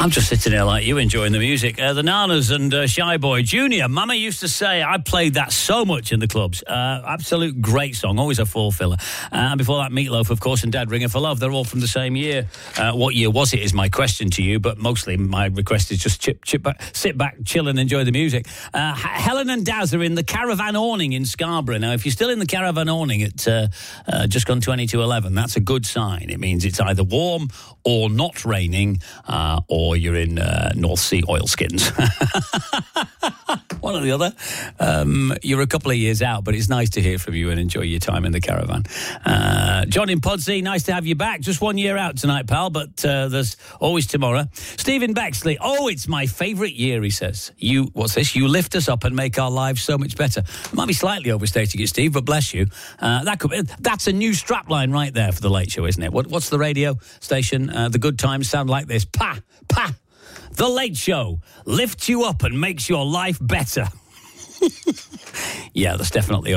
I'm just sitting there like you, enjoying the music. The Nanas and Shy Boy Junior. Mama used to say, I played that so much in the clubs. Absolute great song, always a full-filler. And before that, Meatloaf, of course, and Dad Ringer for Love. They're all from the same year. What year was it is my question to you, but mostly my request is just sit back, chill and enjoy the music. Helen and Daz are in the Caravan Awning in Scarborough. Now, if you're still in the Caravan Awning at just gone 20 to 11, that's a good sign. It means it's either warm or not raining, or you're in North Sea oilskins. One or the other. You're a couple of years out, but it's nice to hear from you and enjoy your time in the caravan. John in Podsey, nice to have you back. Just 1 year out tonight, pal, but there's always tomorrow. Stephen Bexley, it's my favourite year, he says. What's this? You lift us up and make our lives so much better. Might be slightly overstating it, Steve, but bless you. That's a new strapline right there for the Late Show, isn't it? What's the radio station? The good times sound like this. Pa! The Late Show lifts you up and makes your life better. Yeah, that's definitely